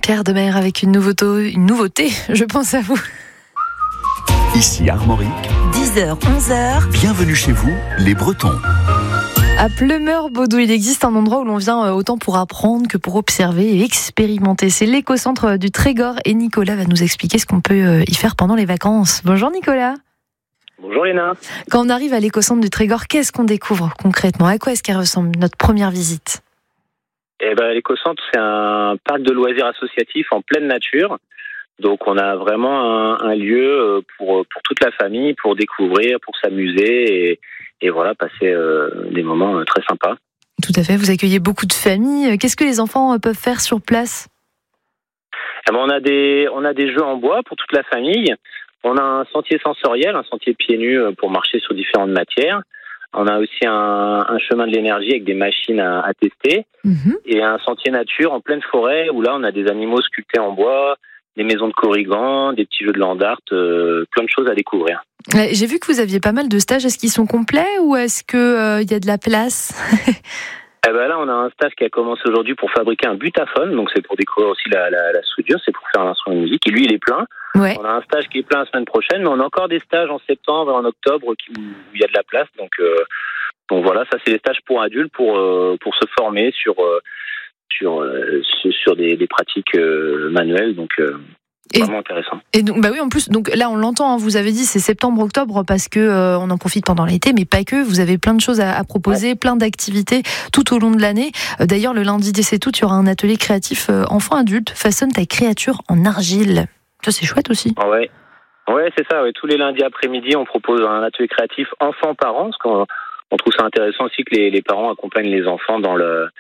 Claire Demer avec une nouveauté, je pense à vous. Ici Armorique, 10h, 11h. Bienvenue chez vous, les Bretons. À Pleumeur-Baudou, il existe un endroit où l'on vient autant pour apprendre que pour observer et expérimenter. C'est l'éco-centre du Trégor et Nicolas va nous expliquer ce qu'on peut y faire pendant les vacances. Bonjour Nicolas. Bonjour Léna. Quand on arrive à l'éco-centre du Trégor, qu'est-ce qu'on découvre concrètement ? À quoi est-ce qu'elle ressemble notre première visite ? L'éco-centre, c'est un parc de loisirs associatifs en pleine nature. Donc on a vraiment un lieu pour toute la famille, pour découvrir, pour s'amuser et voilà, passer des moments très sympas. Tout à fait, vous accueillez beaucoup de familles. Qu'est-ce que les enfants peuvent faire sur place ? On a des jeux en bois pour toute la famille. On a un sentier sensoriel, un sentier pieds nus pour marcher sur différentes matières. On a aussi un chemin de l'énergie avec des machines à tester. Et un sentier nature en pleine forêt où là on a des animaux sculptés en bois, des maisons de Corrigan, des petits jeux de land art, plein de choses à découvrir. J'ai vu que vous aviez pas mal de stages. Est-ce qu'ils sont complets ou est-ce qu'il y a de la place ? Là, on a un stage qui a commencé aujourd'hui pour fabriquer un butaphone. Donc, c'est pour découvrir aussi la soudure, c'est pour faire un instrument de musique. Et lui, il est plein. Ouais. On a un stage qui est plein la semaine prochaine, mais on a encore des stages en septembre et en octobre où il y a de la place. Donc voilà, ça, c'est des stages pour adultes pour se former sur des pratiques manuelles. Donc, vraiment intéressant. Et donc, oui, en plus, donc là, on l'entend, hein, vous avez dit, c'est septembre-octobre parce que on en profite pendant l'été, mais pas que. Vous avez plein de choses à proposer, plein d'activités tout au long de l'année. D'ailleurs, le lundi 17 août, il y aura un atelier créatif enfant-adulte, façonne ta créature en argile. Ça, c'est chouette aussi. Ouais, c'est ça. Ouais. Tous les lundis après-midi, on propose un atelier créatif enfant-parents, parce qu'on trouve ça intéressant aussi que les parents accompagnent les enfants dans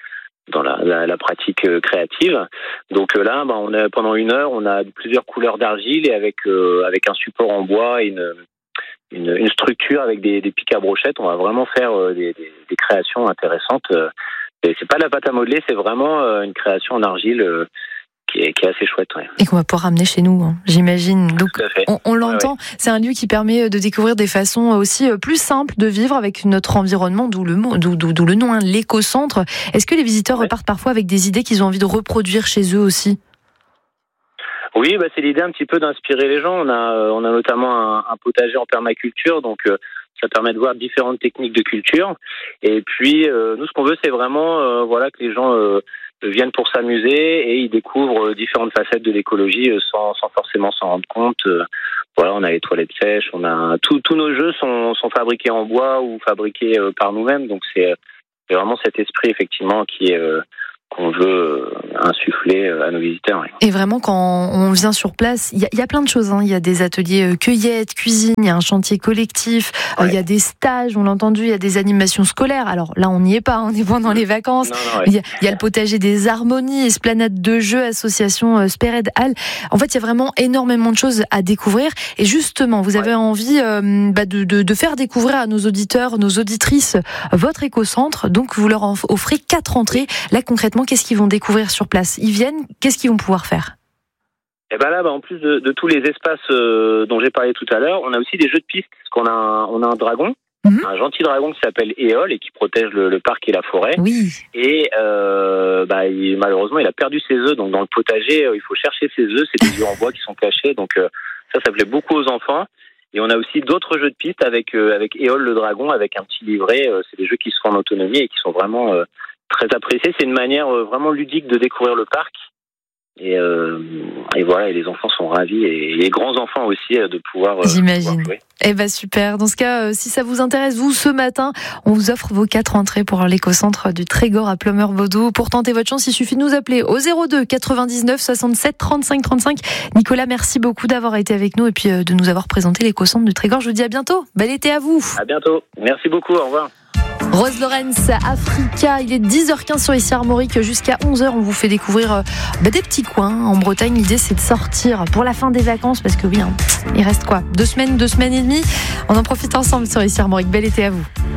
la pratique créative. Donc là, pendant 1 heure, on a plusieurs couleurs d'argile et avec un support en bois et une structure avec des pics à brochettes, on va vraiment faire des créations intéressantes. Et c'est pas de la pâte à modeler, c'est vraiment une création en argile qui est assez chouette. Ouais. Et qu'on va pouvoir ramener chez nous, hein, j'imagine. Donc on l'entend, ouais. C'est un lieu qui permet de découvrir des façons aussi plus simples de vivre avec notre environnement, d'où le nom, hein, l'éco-centre. Est-ce que les visiteurs repartent parfois avec des idées qu'ils ont envie de reproduire chez eux aussi ? Oui, c'est l'idée un petit peu d'inspirer les gens. On a notamment un potager en permaculture, donc ça permet de voir différentes techniques de culture. Et puis nous, ce qu'on veut, c'est vraiment que les gens viennent pour s'amuser et ils découvrent différentes facettes de l'écologie sans forcément s'en rendre compte. On a les toilettes sèches, tous nos jeux sont fabriqués en bois ou fabriqués par nous-mêmes. Donc c'est vraiment cet esprit effectivement qu'on veut insuffler à nos visiteurs. Ouais. Et vraiment, quand on vient sur place, il y a plein de choses. Hein. Il y a des ateliers cueillettes, cuisine, il y a un chantier collectif, il y a des stages, on l'a entendu, il y a des animations scolaires. Alors là, on n'y est pas, on est pendant les vacances. Il y a le potager des harmonies, esplanade de jeux, association Spered Hall. En fait, il y a vraiment énormément de choses à découvrir. Et justement, vous avez envie de faire découvrir à nos auditeurs, nos auditrices, votre éco-centre. Donc, vous leur offrez 4 entrées. Là, concrètement, qu'est-ce qu'ils vont découvrir sur place ? Ils viennent, qu'est-ce qu'ils vont pouvoir faire ? En plus de tous les espaces dont j'ai parlé tout à l'heure, on a aussi des jeux de piste. Parce qu'on a un dragon, un gentil dragon qui s'appelle Éole et qui protège le parc et la forêt. Oui. Et malheureusement, il a perdu ses œufs. Donc dans le potager, il faut chercher ses œufs. C'est des œufs en bois qui sont cachés. Donc ça plaît beaucoup aux enfants. Et on a aussi d'autres jeux de piste avec Éole le dragon, avec un petit livret. C'est des jeux qui se font en autonomie et qui sont vraiment très apprécié. C'est une manière vraiment ludique de découvrir le parc. Et les enfants sont ravis. Et les grands-enfants aussi de pouvoir J'imagine. jouer. Super. Dans ce cas, si ça vous intéresse, vous, ce matin, on vous offre vos 4 entrées pour l'éco-centre du Trégor à Pleumeur-Baudou. Pour tenter votre chance, il suffit de nous appeler au 02 99 67 35 35. Nicolas, merci beaucoup d'avoir été avec nous et puis de nous avoir présenté l'éco-centre du Trégor. Je vous dis à bientôt. Bel été à vous. À bientôt. Merci beaucoup. Au revoir. Rose Lorenz, Africa, il est 10h15 sur ici Armorique, jusqu'à 11h on vous fait découvrir des petits coins en Bretagne. L'idée c'est de sortir pour la fin des vacances parce que il reste 2 semaines et demie. On en profite ensemble sur ici Armorique. Bel été à vous.